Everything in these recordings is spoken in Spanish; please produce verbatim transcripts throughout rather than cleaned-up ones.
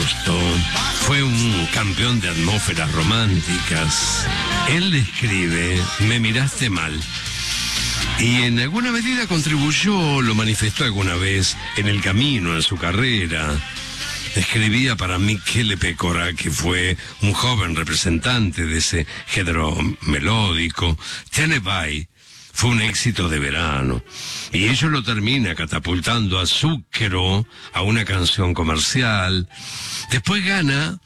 Fausto fue un campeón de atmósferas románticas. Él escribe, me miraste mal. Y en alguna medida contribuyó, lo manifestó alguna vez en el camino, en su carrera. Escribía para Michele Pecora, que fue un joven representante de ese género melódico. Te ne vai fue un éxito de verano. Y ello lo termina catapultando a Zucchero a una canción comercial. Después gana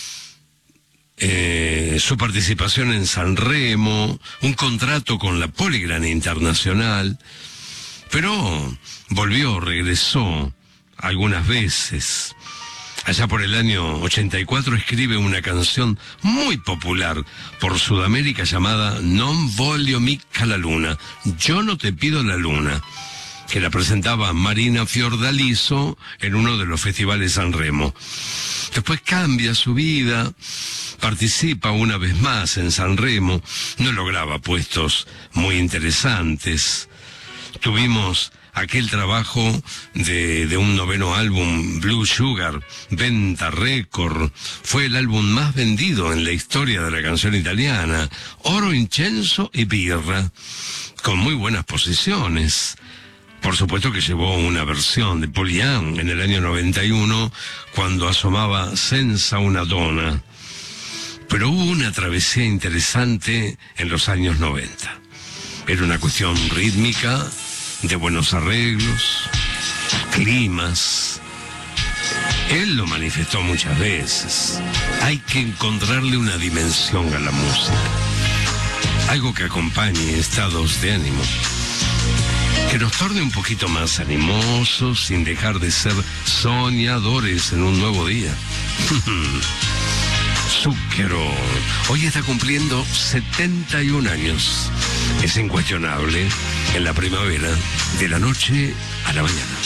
eh, su participación en Sanremo, un contrato con la Polygram Internacional. Pero volvió, regresó algunas veces. Allá por el año ochenta y cuatro escribe una canción muy popular por Sudamérica llamada Non voglio mica la luna, Yo no te pido la luna, que la presentaba Marina Fiordaliso en uno de los festivales Sanremo. Después cambia su vida, participa una vez más en Sanremo, no lograba puestos muy interesantes. Tuvimos aquel trabajo de, de un noveno álbum, Blue Sugar, venta récord, fue el álbum más vendido en la historia de la canción italiana, Oro Incenso y Birra, con muy buenas posiciones. Por supuesto que llevó una versión de Paul Young en el año noventa y uno, cuando asomaba Senza una donna. Pero hubo una travesía interesante en los años noventa. Era una cuestión rítmica, de buenos arreglos, climas. Él lo manifestó muchas veces. Hay que encontrarle una dimensión a la música, algo que acompañe estados de ánimo, que nos torne un poquito más animosos, sin dejar de ser soñadores en un nuevo día. Zucchero hoy está cumpliendo setenta y un años. Es incuestionable en la primavera, de la noche a la mañana.